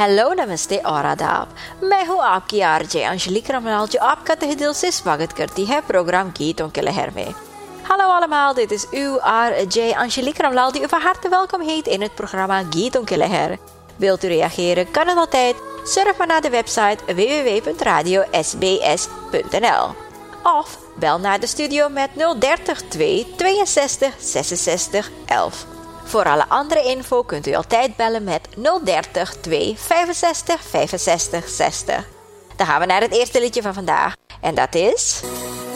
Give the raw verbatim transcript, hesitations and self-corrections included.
हेलो नमस्ते और आदाब। मैं हूँ आपकी आरजे अंशलिक रमलाल जो आपका तहे दिल से स्वागत करती है प्रोग्राम गीतों के लहर में। Hallo allemaal, dit is uw R J Angelique Ramlaal die u van harte welkom heet in het programma Gieton ke Leher. Wilt u reageren, kan het altijd. Surf maar naar de website w w w punt radio s b s punt n l of bel naar de studio met nul dertig twee tweeënzestig zesenzestig elf. Voor alle andere info kunt u altijd bellen met nul dertig twee vijfenzestig vijfenzestig zestig. Dan gaan we naar het eerste liedje van vandaag en dat is...